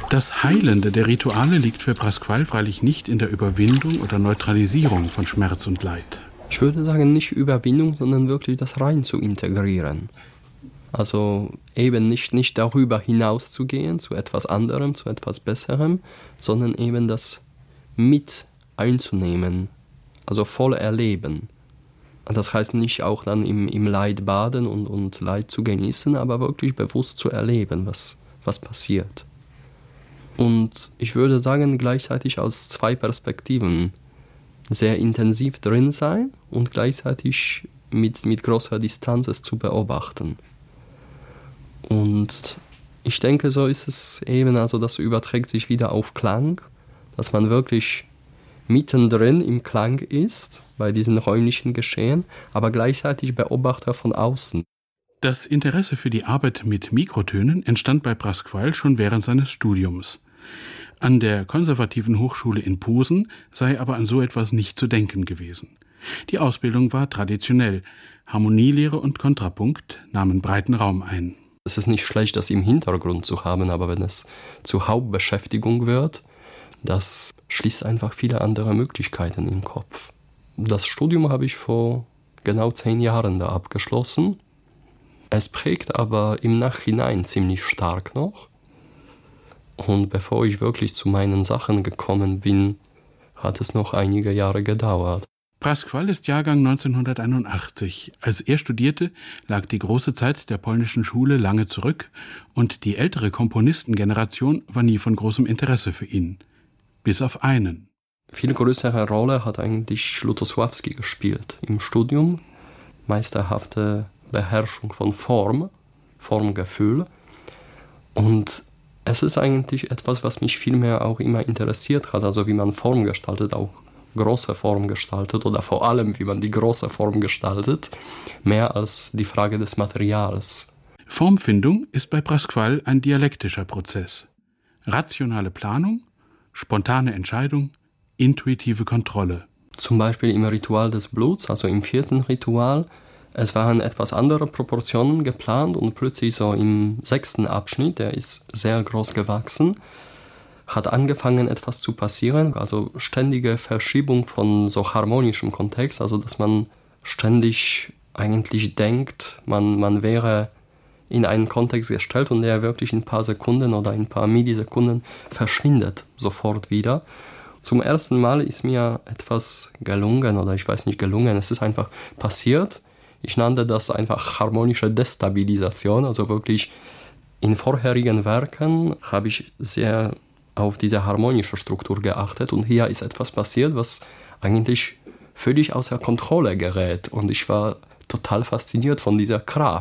Das Heilende der Rituale liegt für Pasquale freilich nicht in der Überwindung oder Neutralisierung von Schmerz und Leid. Ich würde sagen, nicht Überwindung, sondern wirklich das rein zu integrieren. Also eben nicht darüber hinaus zu gehen, zu etwas anderem, zu etwas Besserem, sondern eben das mit einzunehmen, also voll erleben. Das heißt nicht auch dann im Leid baden und Leid zu genießen, aber wirklich bewusst zu erleben, was passiert. Und ich würde sagen, gleichzeitig aus zwei Perspektiven sehr intensiv drin sein und gleichzeitig mit großer Distanz es zu beobachten. Und ich denke, so ist es eben, also das überträgt sich wieder auf Klang, dass man wirklich mittendrin im Klang ist, bei diesen räumlichen Geschehen, aber gleichzeitig Beobachter von außen. Das Interesse für die Arbeit mit Mikrotönen entstand bei Pasquale schon während seines Studiums. An der Konservativen Hochschule in Posen sei aber an so etwas nicht zu denken gewesen. Die Ausbildung war traditionell. Harmonielehre und Kontrapunkt nahmen breiten Raum ein. Es ist nicht schlecht, das im Hintergrund zu haben, aber wenn es zur Hauptbeschäftigung wird, das schließt einfach viele andere Möglichkeiten im Kopf. Das Studium habe ich vor genau 10 Jahren da abgeschlossen. Es prägt aber im Nachhinein ziemlich stark noch. Und bevor ich wirklich zu meinen Sachen gekommen bin, hat es noch einige Jahre gedauert. Pasquale ist Jahrgang 1981. Als er studierte, lag die große Zeit der polnischen Schule lange zurück und die ältere Komponistengeneration war nie von großem Interesse für ihn. Bis auf einen. Viel größere Rolle hat eigentlich Lutosławski gespielt im Studium. Meisterhafte Beherrschung von Formgefühl. Und es ist eigentlich etwas, was mich vielmehr auch immer interessiert hat, also wie man Form gestaltet, auch große Form gestaltet oder vor allem, wie man die große Form gestaltet, mehr als die Frage des Materials. Formfindung ist bei Pasquale ein dialektischer Prozess. Rationale Planung, spontane Entscheidung, intuitive Kontrolle. Zum Beispiel im Ritual des Bluts, also im 4. Ritual, es waren etwas andere Proportionen geplant und plötzlich so im 6. Abschnitt, der ist sehr groß gewachsen, hat angefangen etwas zu passieren, also ständige Verschiebung von so harmonischem Kontext, also dass man ständig eigentlich denkt, man wäre in einen Kontext gestellt und der wirklich in ein paar Sekunden oder in ein paar Millisekunden verschwindet sofort wieder. Zum ersten Mal ist mir etwas gelungen, oder ich weiß nicht gelungen, es ist einfach passiert. Ich nannte das einfach harmonische Destabilisation, also wirklich in vorherigen Werken habe ich sehr auf diese harmonische Struktur geachtet und hier ist etwas passiert, was eigentlich völlig außer Kontrolle gerät und ich war total fasziniert von dieser Kraft.